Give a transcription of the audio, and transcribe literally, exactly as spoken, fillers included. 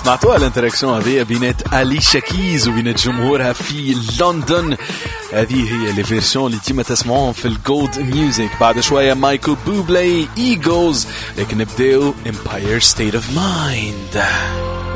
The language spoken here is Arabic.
سمعتوها الانتراكسيون هذه بينات أليشا كيز وبينات جمهورها في لندن. هذه هي اللي فيرسيون اللي ديما تسمعوهم في الجولد ميوزك. بعد شوية مايكل بوبلي إيجوز، لكن نبداو Empire State of Mind.